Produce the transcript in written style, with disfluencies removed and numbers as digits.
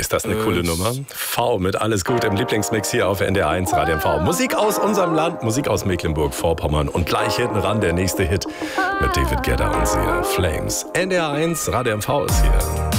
Ist das eine coole Nummer? V mit Alles gut im Lieblingsmix hier auf NDR1 Radio MV. Musik aus unserem Land, Musik aus Mecklenburg-Vorpommern. Und gleich hinten ran der nächste Hit mit David Guetta und Sia. Flames. NDR1 Radio MV ist hier.